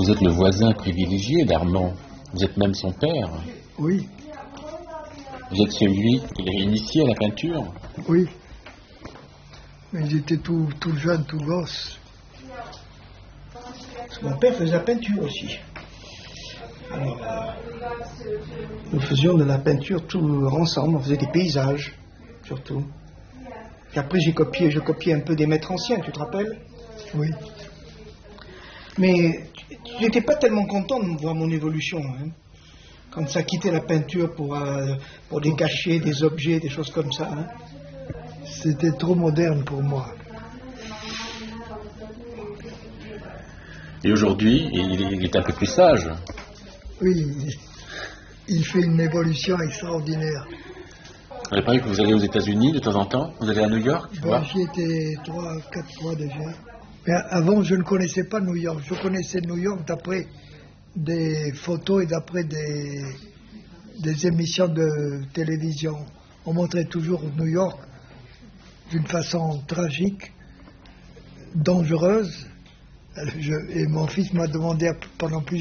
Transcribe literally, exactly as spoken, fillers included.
Vous êtes le voisin privilégié d'Armand. Vous êtes même son père. Oui. Vous êtes celui qui l'a initié à la peinture. Oui. Mais j'étais tout, tout jeune, tout gosse. Mon père faisait la peinture aussi. Alors, euh, nous faisions de la peinture tout ensemble, on faisait des paysages, surtout. Et après, j'ai copié, je copiais un peu des maîtres anciens, tu te rappelles? Oui. Mais tu n'étais pas tellement content de voir mon évolution, hein, quand ça quittait la peinture pour, euh, pour des cachets, des objets, des choses comme ça. Hein. C'était trop moderne pour moi. Et aujourd'hui, il est un peu plus sage. Oui, il fait une évolution extraordinaire. Vous avez parlé que vous allez aux États-Unis de temps en temps. Vous allez à New York, tu vois? Ben, j'y étais trois, quatre fois déjà. Mais avant, je ne connaissais pas New York. Je connaissais New York d'après des photos et d'après des, des émissions de télévision. On montrait toujours New York d'une façon tragique, dangereuse. Je, et mon fils m'a demandé pendant plusieurs